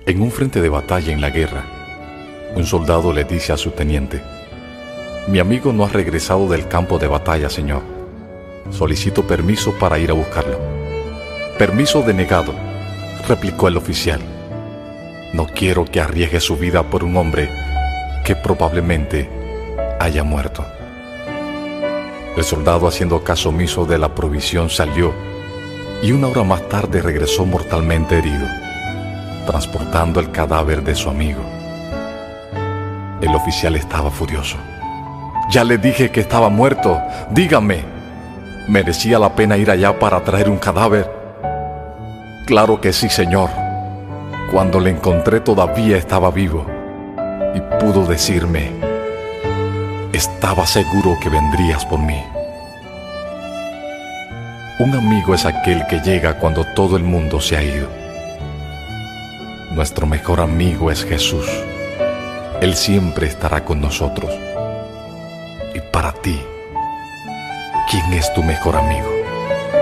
En un frente de batalla en la guerra, un soldado le dice a su teniente: «Mi amigo no ha regresado del campo de batalla, señor. Solicito permiso para ir a buscarlo». «Permiso denegado», replicó el oficial. «No quiero que arriesgue su vida por un hombre que probablemente haya muerto». El soldado, haciendo caso omiso de la provisión, salió y 1 hora más tarde regresó mortalmente herido, transportando el cadáver de su amigo. El oficial estaba furioso. «Ya le dije que estaba muerto. Dígame, ¿merecía la pena ir allá para traer un cadáver?». «Claro que sí, señor. Cuando le encontré todavía estaba vivo y pudo decirme: estaba seguro que vendrías por mí». Un amigo es aquel que llega cuando todo el mundo se ha ido. Nuestro mejor amigo es Jesús. Él siempre estará con nosotros. Y para ti, ¿quién es tu mejor amigo?